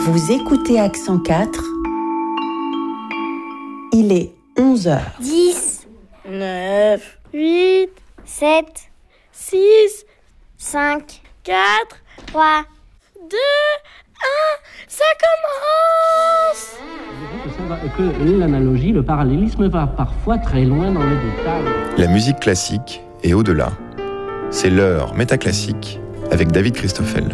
Vous écoutez Accent 4. Il est 11h. 10, 9, 8, 7, 6, 5, 4, 3, 2, 1, ça commence! Que l'analogie, le parallélisme va parfois très loin dans le détail. La musique classique et au-delà. C'est l'heure métaclassique avec David Christoffel.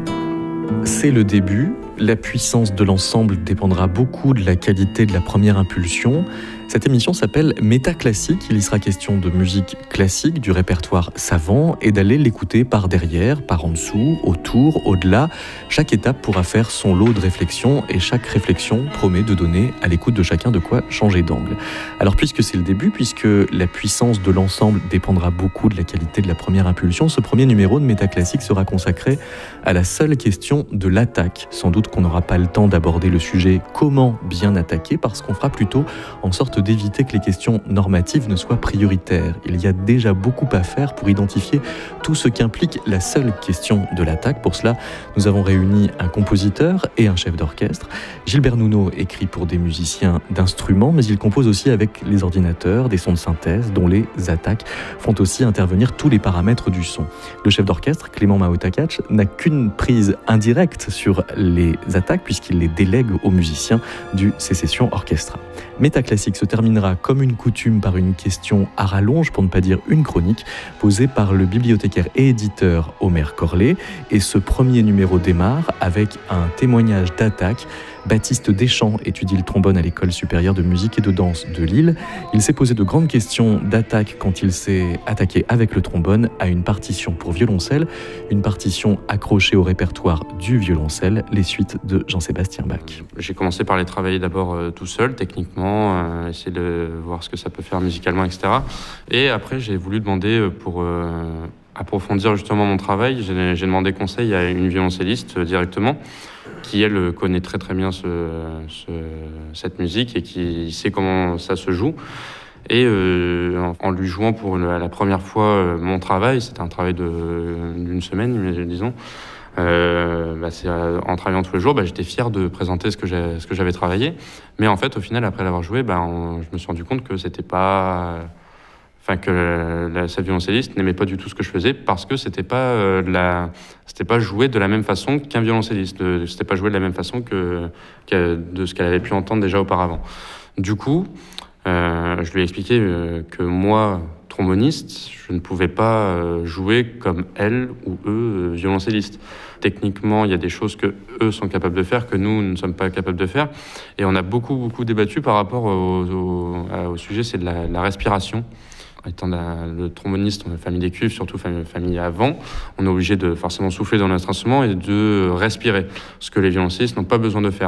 C'est le début. La puissance de l'ensemble dépendra beaucoup de la qualité de la première impulsion. Cette émission s'appelle Métaclassique. Il y sera question de musique classique, du répertoire savant et d'aller l'écouter par derrière, par en dessous, autour, au-delà. Chaque étape pourra faire son lot de réflexion et chaque réflexion promet de donner à l'écoute de chacun de quoi changer d'angle. Alors puisque c'est le début, puisque la puissance de l'ensemble dépendra beaucoup de la qualité de la première impulsion, ce premier numéro de Métaclassique sera consacré à la seule question de l'attaque. Sans doute qu'on n'aura pas le temps d'aborder le sujet comment bien attaquer parce qu'on fera plutôt en sorte d'éviter que les questions normatives ne soient prioritaires. Il y a déjà beaucoup à faire pour identifier tout ce qu'implique la seule question de l'attaque. Pour cela, nous avons réuni un compositeur et un chef d'orchestre. Gilbert Nuno écrit pour des musiciens d'instruments, mais il compose aussi avec les ordinateurs des sons de synthèse dont les attaques font aussi intervenir tous les paramètres du son. Le chef d'orchestre, Clément Mahotakac, n'a qu'une prise indirecte sur les attaques puisqu'il les délègue aux musiciens du Sécession Orchestra. Métaclassique se terminera comme une coutume par une question à rallonge, pour ne pas dire une chronique, posée par le bibliothécaire et éditeur Omer Corlet. Et ce premier numéro démarre avec un témoignage d'attaque. Baptiste Deschamps étudie le trombone à l'École supérieure de musique et de danse de Lille. Il s'est posé de grandes questions d'attaque quand il s'est attaqué avec le trombone à une partition pour violoncelle, une partition accrochée au répertoire du violoncelle, les suites de Jean-Sébastien Bach. J'ai commencé par les travailler d'abord tout seul, techniquement, essayer de voir ce que ça peut faire musicalement, etc. Et après, j'ai voulu demander pour approfondir justement mon travail, j'ai demandé conseil à une violoncelliste directement, qui elle connaît très très bien cette musique et qui sait comment ça se joue. Et en lui jouant pour la première fois mon travail, c'était un travail d'une semaine, disons. En travaillant tous les jours, j'étais fier de présenter ce que j'avais travaillé. Mais en fait, au final, après l'avoir joué, je me suis rendu compte que c'était pas... cette violoncelliste n'aimait pas du tout ce que je faisais parce que c'était pas joué de la même façon qu'un violoncelliste, c'était pas joué de la même façon que de ce qu'elle avait pu entendre déjà auparavant. Du coup, je lui ai expliqué que moi, tromboniste, je ne pouvais pas jouer comme elle ou eux, violoncellistes. Techniquement, il y a des choses que eux sont capables de faire que nous ne sommes pas capables de faire. Et on a beaucoup débattu par rapport au sujet, c'est de la respiration. Étant le tromboniste, on est famille des cuivres, surtout famille à vent, on est obligé de forcément souffler dans notre instrument et de respirer, ce que les violoncellistes n'ont pas besoin de faire.